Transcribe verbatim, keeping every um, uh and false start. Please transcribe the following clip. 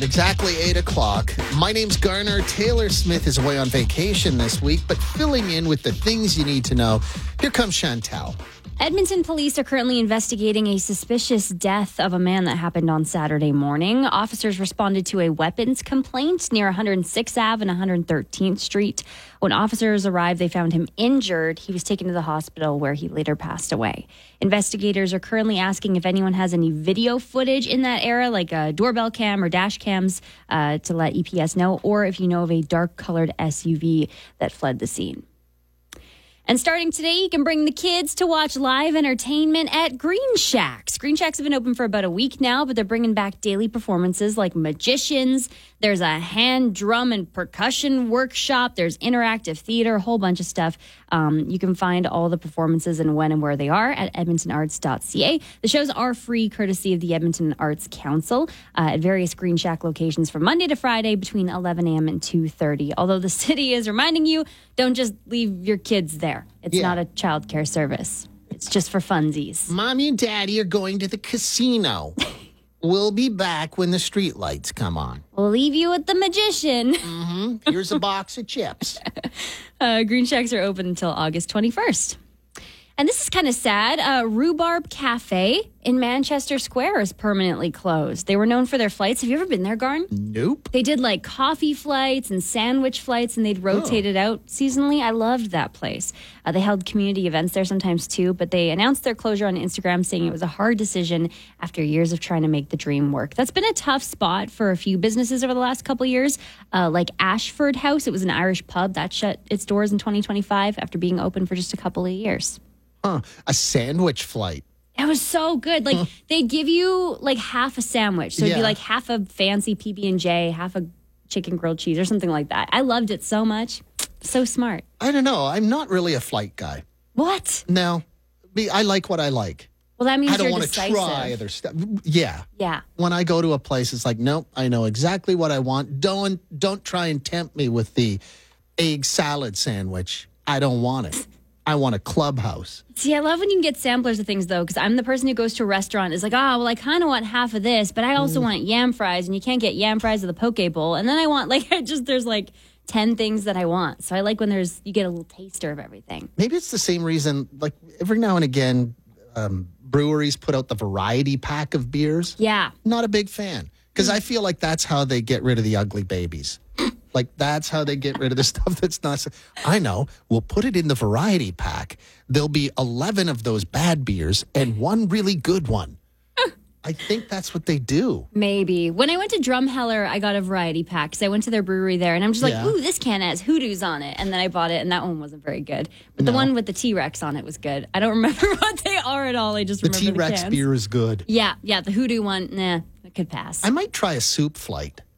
Exactly eight o'clock. My name's Garner. Taylor Smith is away on vacation this week, but filling in with the things you need to know. Here comes Chantal. Edmonton police are currently investigating a suspicious death of a man that happened on Saturday morning. Officers responded to a weapons complaint near one hundred sixth Avenue and one hundred thirteenth Street. When officers arrived, they found him injured. He was taken to the hospital where he later passed away. Investigators are currently asking if anyone has any video footage in that era, like a doorbell cam or dash cams, uh, to let E P S know, or if you know of a dark-colored S U V that fled the scene. And starting today, you can bring the kids to watch live entertainment at Green Shacks. Green Shacks have been open for about a week now, but they're bringing back daily performances like magicians. There's a hand, drum, and percussion workshop. There's interactive theater, a whole bunch of stuff. Um, you can find all the performances and when and where they are at edmonton arts dot c a. The shows are free, courtesy of the Edmonton Arts Council, uh, at various Green Shack locations from Monday to Friday between eleven a.m. and two thirty. Although the city is reminding you, don't just leave your kids there. It's yeah. not a child care service. It's just for funsies. Mommy and Daddy are going to the casino. We'll be back when the street lights come on. We'll leave you with the magician. Mm-hmm. Here's a box of chips. Uh, Green Shacks are open until August twenty-first. And this is kind of sad. Uh, Rhubarb Cafe in Manchester Square is permanently closed. They were known for their flights. Have you ever been there, Garn? Nope. They did like coffee flights and sandwich flights, and they'd rotate oh. it out seasonally. I loved that place. Uh, they held community events there sometimes too, but they announced their closure on Instagram, saying it was a hard decision after years of trying to make the dream work. That's been a tough spot for a few businesses over the last couple of years, uh, like Ashford House. It was an Irish pub that shut its doors in twenty twenty-five after being open for just a couple of years. Huh. A sandwich flight. It was so good. Like, they'd give you, like, half a sandwich. So it'd yeah. be, like, half a fancy P B and J, half a chicken grilled cheese or something like that. I loved it so much. So smart. I don't know. I'm not really a flight guy. What? No. I like what I like. Well, that means I don't you're want to decisive. try other stuff. Yeah. Yeah. When I go to a place, it's like, nope, I know exactly what I want. Don't, don't try and tempt me with the egg salad sandwich. I don't want it. I want a Clubhouse. See, I love when you can get samplers of things, though, because I'm the person who goes to a restaurant is like, oh, well, I kind of want half of this, but I also mm. want yam fries, and you can't get yam fries at the poke bowl. And then I want, like, I just, there's like ten things that I want. So I like when there's, you get a little taster of everything. Maybe it's the same reason, like, every now and again, um, breweries put out the variety pack of beers. Yeah. Not a big fan, because mm. I feel like that's how they get rid of the ugly babies. Like, that's how they get rid of the stuff that's not... I know. We'll put it in the variety pack. There'll be eleven of those bad beers and one really good one. I think that's what they do. Maybe. When I went to Drumheller, I got a variety pack because I went to their brewery there, and I'm just like, yeah. ooh, this can has hoodoos on it. And then I bought it, and that one wasn't very good. But no. the one with the T-Rex on it was good. I don't remember what they are at all. I just the remember the T-Rex cans. beer is good. Yeah, yeah. The hoodoo one, nah, it could pass. I might try a soup flight.